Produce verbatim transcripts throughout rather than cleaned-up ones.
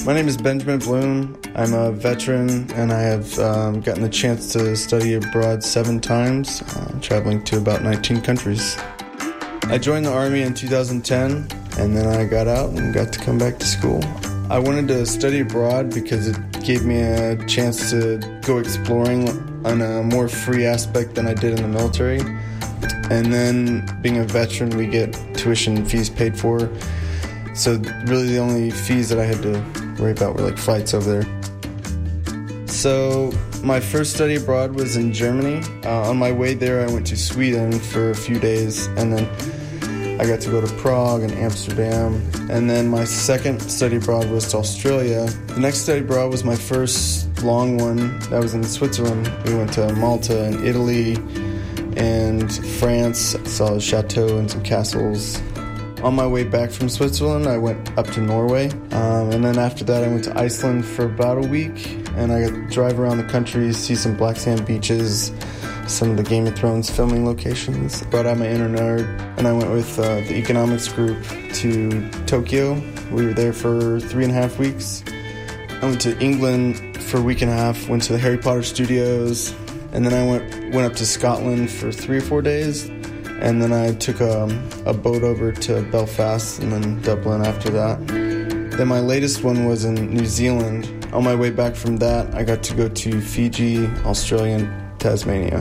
My name is Benjamin Bloom. I'm a veteran, and I have um, gotten the chance to study abroad seven times, uh, traveling to about nineteen countries. I joined the Army in two thousand ten, and then I got out and got to come back to school. I wanted to study abroad because it gave me a chance to go exploring on a more free aspect than I did in the military. And then, being a veteran, we get tuition fees paid for. So really the only fees that I had to worry about were like flights over there. So my first study abroad was in Germany. Uh, on my way there, I went to Sweden for a few days, and then I got to go to Prague and Amsterdam. And then my second study abroad was to Australia. The next study abroad was my first long one. That was in Switzerland. We went to Malta and Italy and France. Saw a chateau and some castles. On my way back from Switzerland, I went up to Norway. Um, and then after that, I went to Iceland for about a week. And I got to drive around the country, see some black sand beaches, some of the Game of Thrones filming locations. Brought out my inner nerd, and I went with uh, the economics group to Tokyo. We were there for three and a half weeks. I went to England for a week and a half, went to the Harry Potter studios, and then I went went up to Scotland for three or four days. And then I took a, a boat over to Belfast and then Dublin after that. Then my latest one was in New Zealand. On my way back from that, I got to go to Fiji, Australia, and Tasmania.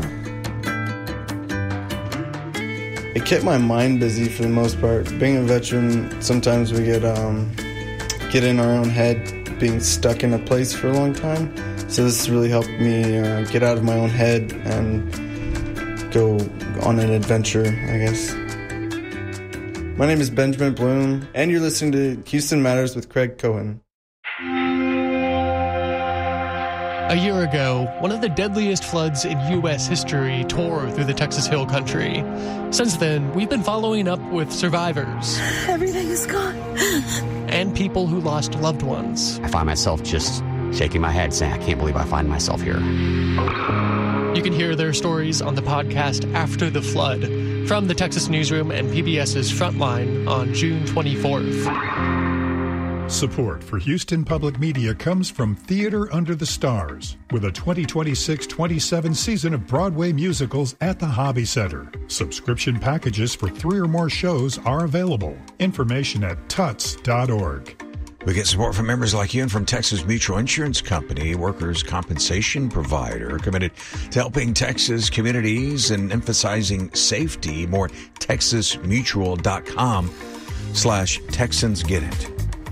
It kept my mind busy for the most part. Being a veteran, sometimes we get um, get in our own head, being stuck in a place for a long time. So this really helped me uh, get out of my own head and go on an adventure, I guess. My name is Benjamin Bloom, and you're listening to Houston Matters with Craig Cohen. A year ago, one of the deadliest floods in U S history tore through the Texas Hill Country. Since then, we've been following up with survivors. Everything is gone. And people who lost loved ones. I find myself just shaking my head saying, I can't believe I find myself here. You can hear their stories on the podcast After the Flood from the Texas Newsroom and PBS's Frontline on June twenty-fourth. Support for Houston Public Media comes from Theater Under the Stars, with a twenty twenty-six twenty-seven season of Broadway musicals at the Hobby Center. Subscription packages for three or more shows are available. Information at tuts dot org. We get support from members like you and from Texas Mutual Insurance Company, workers' compensation provider, committed to helping Texas communities and emphasizing safety. More texas mutual dot com slash Texans get it.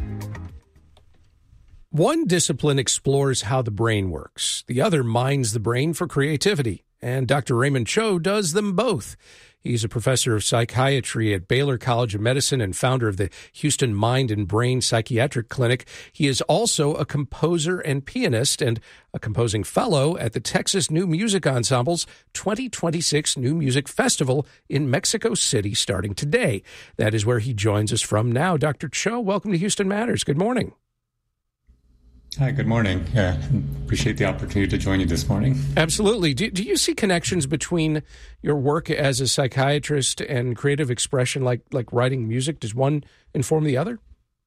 One discipline explores how the brain works. The other mines the brain for creativity. And Doctor Raymond Cho does them both. He's a professor of psychiatry at Baylor College of Medicine and founder of the Houston Mind and Brain Psychiatric Clinic. He is also a composer and pianist and a composing fellow at the Texas New Music Ensemble's twenty twenty-six New Music Festival in Mexico City starting today. That is where he joins us from now. Doctor Cho, welcome to Houston Matters. Good morning. Hi, good morning. Yeah, appreciate the opportunity to join you this morning. Absolutely. Do, do you see connections between your work as a psychiatrist and creative expression, like like writing music? Does one inform the other?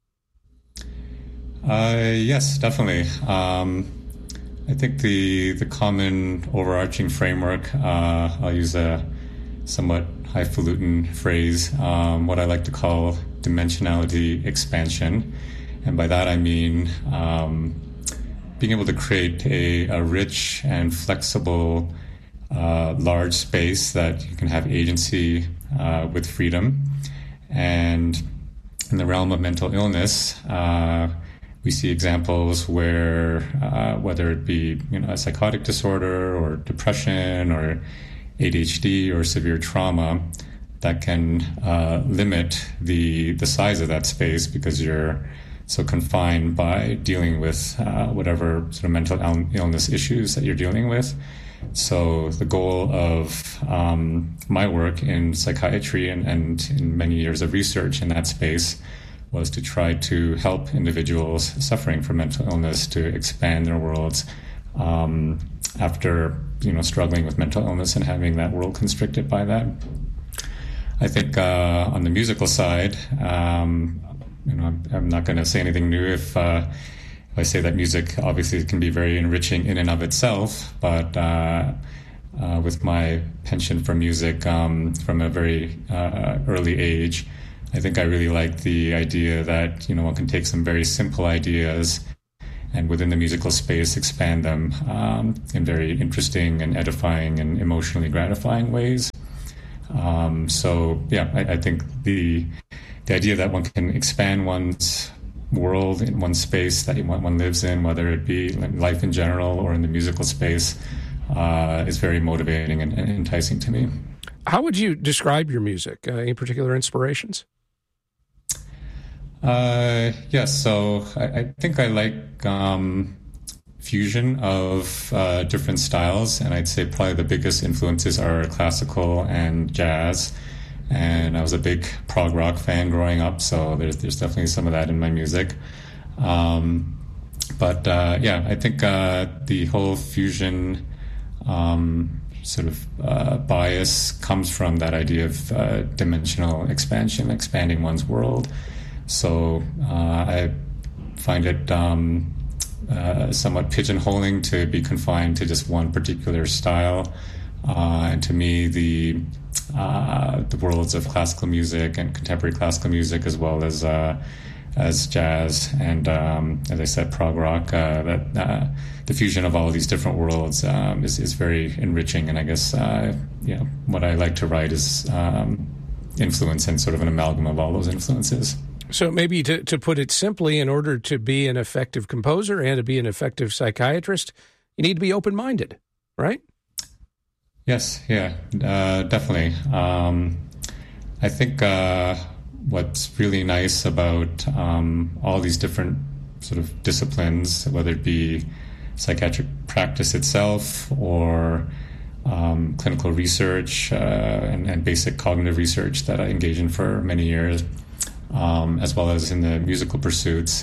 Uh, yes, definitely. Um, I think the the common overarching framework, uh, I'll use a somewhat highfalutin phrase, um, what I like to call dimensionality expansion. And by that I mean um, being able to create a, a rich and flexible uh, large space that you can have agency uh, with freedom. And in the realm of mental illness, uh, we see examples where uh, whether it be you know a psychotic disorder or depression or A D H D or severe trauma, that can uh, limit the the size of that space because you're so confined by dealing with uh, whatever sort of mental illness issues that you're dealing with. So the goal of um, my work in psychiatry and, and in many years of research in that space was to try to help individuals suffering from mental illness to expand their worlds um, after you know struggling with mental illness and having that world constricted by that. I think uh, on the musical side, um, You know, I'm, I'm not going to say anything new if uh, I say that music obviously can be very enriching in and of itself, but uh, uh, with my penchant for music um, from a very uh, early age, I think I really like the idea that, you know, one can take some very simple ideas and within the musical space expand them um, in very interesting and edifying and emotionally gratifying ways. Um, so, yeah, I, I think the the idea that one can expand one's world in one space that one lives in, whether it be life in general or in the musical space, uh, is very motivating and, and enticing to me. How would you describe your music? Uh, any particular inspirations? Uh, yes, so I, I think I like um, fusion of uh, different styles, and I'd say probably the biggest influences are classical and jazz. And I was a big prog rock fan growing up, so there's there's definitely some of that in my music. Um, but uh, yeah, I think uh, the whole fusion um, sort of uh, bias comes from that idea of uh, dimensional expansion, expanding one's world. So uh, I find it um, uh, somewhat pigeonholing to be confined to just one particular style. Uh, and to me, the uh, the worlds of classical music and contemporary classical music, as well as uh, as jazz and, um, as I said, prog rock, uh, that uh, the fusion of all of these different worlds um, is is very enriching. And I guess uh, you know what I like to write is um, influence and sort of an amalgam of all those influences. So maybe to, to put it simply, in order to be an effective composer and to be an effective psychiatrist, you need to be open-minded, right? Yes, yeah, uh, definitely. Um, I think uh, what's really nice about um, all these different sort of disciplines, whether it be psychiatric practice itself or um, clinical research uh, and, and basic cognitive research that I engaged in for many years, um, as well as in the musical pursuits,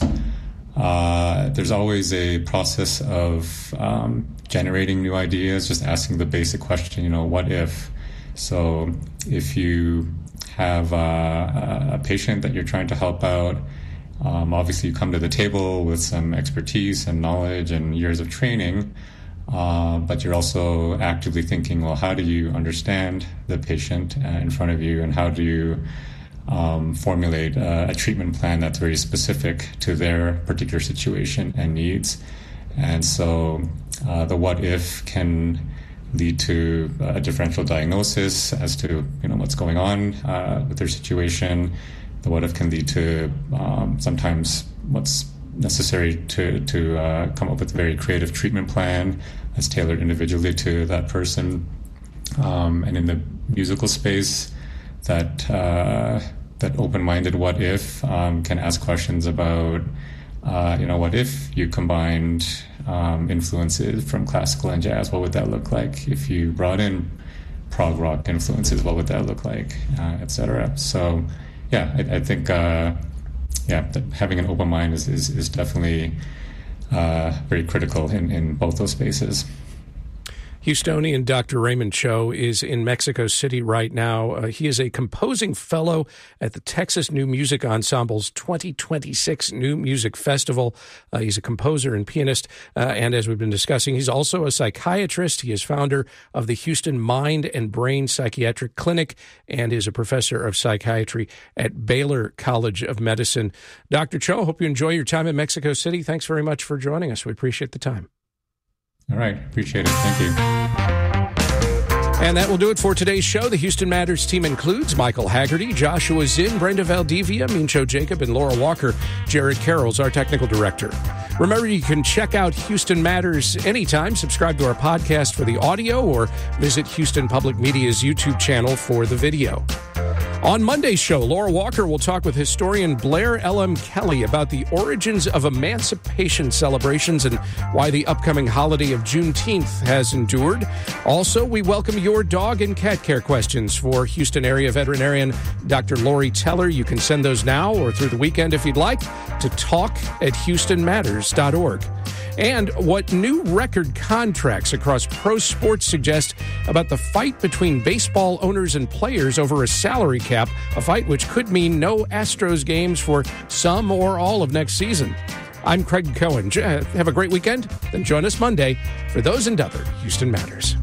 uh, there's always a process of um, generating new ideas, just asking the basic question, you know, what if? So if you have uh, a patient that you're trying to help out, um, obviously you come to the table with some expertise and knowledge and years of training, uh, but you're also actively thinking, well, how do you understand the patient uh, in front of you, and how do you um, formulate uh, a treatment plan that's very specific to their particular situation and needs? And so uh, the what if can lead to a differential diagnosis as to, you know, what's going on uh, with their situation. The what if can lead to um, sometimes what's necessary to to uh, come up with a very creative treatment plan that's tailored individually to that person. Um, and in the musical space, that uh, that open-minded what if um, can ask questions about, uh, you know, what if you combined um, influences from classical and jazz? What would that look like? If you brought in prog rock influences, what would that look like, uh, et cetera? So, yeah, I, I think, uh, yeah, having an open mind is, is, is definitely uh, very critical in, in both those spaces. Houstonian Doctor Raymond Cho is in Mexico City right now. Uh, he is a composing fellow at the Texas New Music Ensemble's twenty twenty-six New Music Festival. Uh, he's a composer and pianist, uh, and as we've been discussing, he's also a psychiatrist. He is founder of the Houston Mind and Brain Psychiatric Clinic and is a professor of psychiatry at Baylor College of Medicine. Doctor Cho, hope you enjoy your time in Mexico City. Thanks very much for joining us. We appreciate the time. All right. Appreciate it. Thank you. And that will do it for today's show. The Houston Matters team includes Michael Haggerty, Joshua Zinn, Brenda Valdivia, Mincho Jacob, and Laura Walker. Jared Carroll's our technical director. Remember, you can check out Houston Matters anytime. Subscribe to our podcast for the audio or visit Houston Public Media's YouTube channel for the video. On Monday's show, Laura Walker will talk with historian Blair L M. Kelly about the origins of emancipation celebrations and why the upcoming holiday of Juneteenth has endured. Also, we welcome your dog and cat care questions for Houston area veterinarian Doctor Lori Teller. You can send those now or through the weekend if you'd like to talk at houston matters dot org. And what new record contracts across pro sports suggest about the fight between baseball owners and players over a salary cap, a fight which could mean no Astros games for some or all of next season. I'm Craig Cohen. Have a great weekend, then join us Monday for Those and Other Houston Matters.